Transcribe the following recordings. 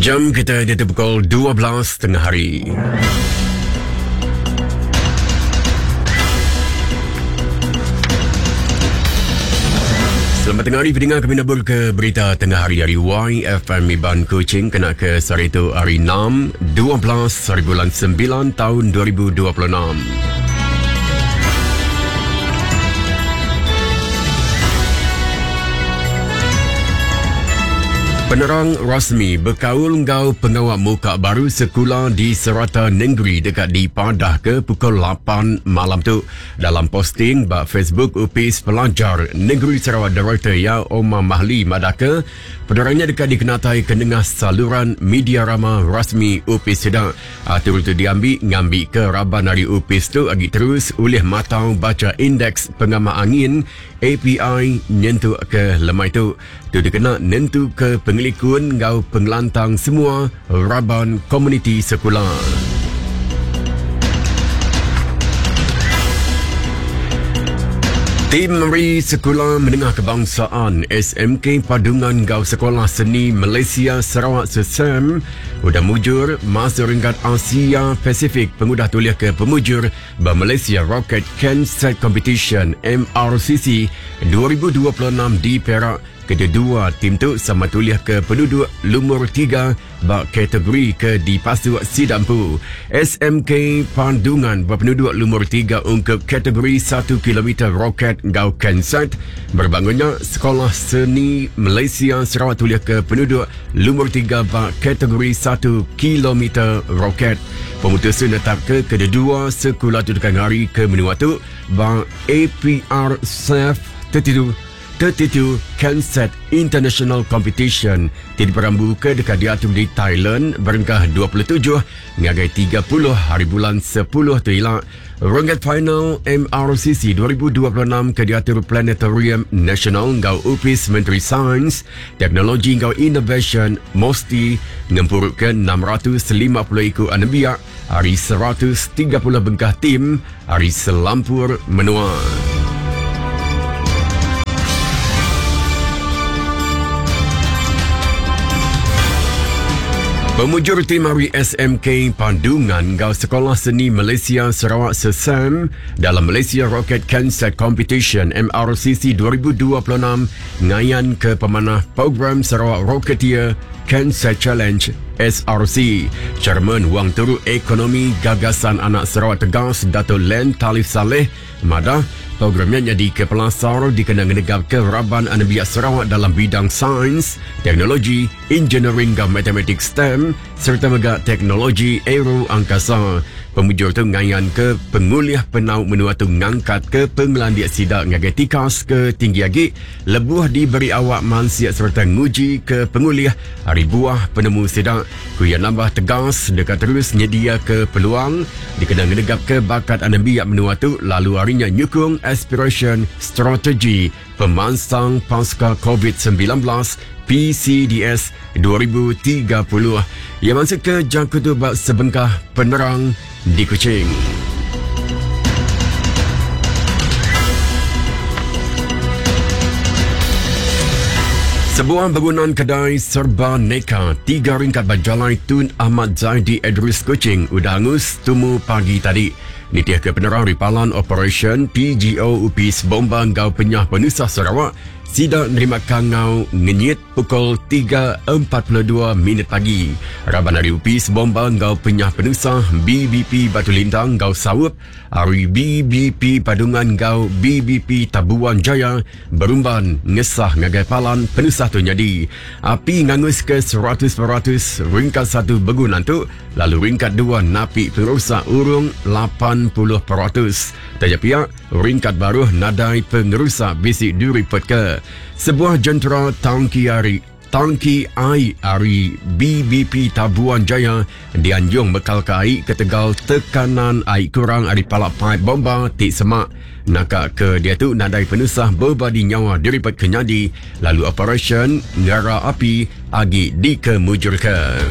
Jam kita di pukul 12 tengah hari. Selamat tengah hari pendengar, kami nabur ke berita tengah hari dari YFM Iban Kuching kena ke hari itu hari 6 12 hari bulan 9 tahun 2026. Penerang rasmi berkaul ngau pengawal muka baru sekolah di Serata Negeri dekat di Padah ke pukul 8 malam tu. Dalam posting bak Facebook UPIS Pelajar Negeri Sarawak Director Ya Omar Mahli Madaka, penerangnya dekat dikenatai kendengah saluran media rama rasmi UPIS sedang. Atur itu ngambil ke raban dari UPIS tu agi terus oleh matau baca indeks pengamal angin API nyentuh ke lemai tu. Tu dikena nentu ke pengelikun ngau pengelantang semua raban komuniti sekolah. Tim Meri Sekolah Menengah Kebangsaan SMK Padungan Gau Sekolah Seni Malaysia Sarawak SESAM sudah mujur masa ringkat Asia Pasifik pengudah tuliah ke pemujur Malaysia Rocket Canset Competition MRCC 2026 di Perak. Kedua tim tu sama tuliah ke penduduk lumur 3 bak kategori ke di Pasuk Sidampu. SMK Padungan berpenduduk lumur 3 untuk kategori 1 km roket Gau Kansat. Berbangunnya Sekolah Seni Malaysia Sarawak tuliah ke penduduk lumur 3 bak kategori 1 km roket. Pemutusan tetap ke kedua sekolah tu dekat hari ke menua tu bak APR SAF 32 Kansat International Competition tidak perambu ke dekat diatur di Thailand berengkah 27 ngagai 30 hari bulan 10 tu ilak. Rengkat final MRCC 2026 ke diatur Planetarium National Gau UPIS Menteri Sains, Teknologi Gau Innovation Mosti ngempurutkan 650 ekor anabiak hari 130 bengkah tim hari selampur menua. Pemujur tim hari SMK Padungan Gau Sekolah Seni Malaysia Sarawak SESAM dalam Malaysia Rocket Canset Competition MRCC 2026 ngayan ke pemanah program Sarawak Rocketeer Cancer Challenge SRC. Chairman Wang Turu Ekonomi Gagasan Anak Sarawak Tegas Dato' Len Talif Saleh madah programnya jadi kepelasar dikenang negap ke Raban Anabiak Sarawak dalam bidang sains, teknologi, engineering dan matematik STEM serta megak teknologi aero angkasa. Pemujur tu ngayan ke penguliah penau menua tu ngangkat ke pengelandiak sidak ngagai tikas ke tinggi agi lebuh diberi awak mansiat serta nguji ke penguliah hari buah penemu sidak kuya nambah tegas dekat terus nyedia ke peluang dikenang negap ke bakat anabiak menua tu lalu harinya nyukung aspiration strategi pemansang pasca COVID-19 PCDS 2030 yang masuk ke jangkutu bak sebengkah penerang di Kuching. Sebuah bangunan kedai serba neka 3 ringkat berjalan Tun Ahmad Zaidi Idris Kuching udah hangus tumu pagi tadi. Nitiah ke penerang ripalan Operation PGO UPIS Bomba Gau Penyah Penusah Sarawak sidak nerima kangau ngenyit pukul 3.42 minit pagi. Raban hari UPIS Bomba Gau Penyah Penusah BBP Batu Lintang Gau Sawup hari BBP Padungan Gau BBP Tabuan Jaya berumban ngesah ngagai palan penusah tu jadi. Api ngangus ke 100% ringkat 1 bangunan tu lalu ringkat 2 napi pengerusak urung 80%. Tajak pihak ringkat baru nadai pengerusak bisik diripot ke sebuah jentera tangki air hari BBP Tabuan Jaya dianjung bekal ke air ke Tegal tekanan air kurang hari palak pipe bomba tik semak nakak ke dia tu nadai penusah berbadi nyawa diripot kenyadi lalu operation ngara api agi dikemujurkan.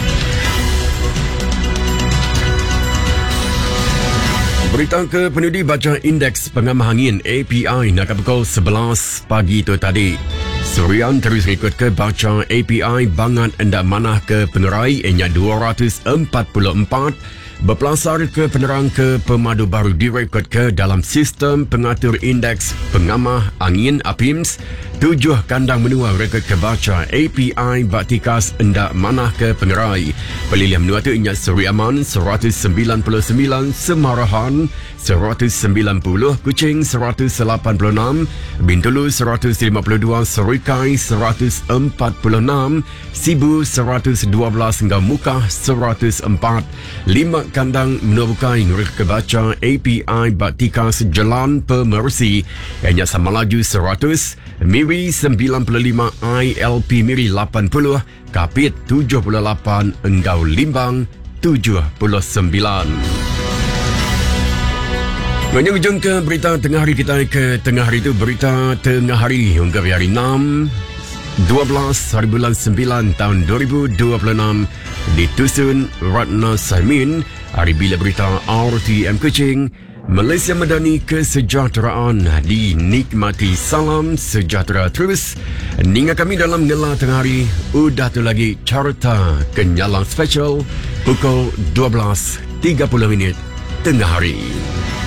Berita ke penundi baca indeks pengamah angin API nak pukul 11 pagi tu tadi. Surian terus ikut ke baca API bangan endak manah ke pengerai enya 244 berpelasar ke penerang ke pemadu baru direkod ke dalam sistem pengatur indeks pengamah angin APIMS 7 kandang menua rekod ke baca API Baktikas endak manah ke pengerai pelilihan menua tu ingat Seri Aman 199 Semarahan 190 Kuching 186 Bintulu 152 Serikai 146 Sibu 112 hingga Mukah 104 5 kandang menua bukai rekod ke baca API Baktikas Jalan Pemersi hanya sama laju 100 Miri 95 ILP Miri 80 Kapit 78 Enggau Limbang 79. Menujung ke berita tengah hari kita ke tengah hari itu berita tengah hari hingga hari 6 12 hari bulan 9 tahun 2026 di Dusun Ratna Samin hari bila berita RTM Kuching Malaysia Madani kesejahteraan dinikmati salam sejahtera terus ninga kami dalam ngela tengah hari udah tu lagi carta kenyalang special pukul 12.30 tengah hari.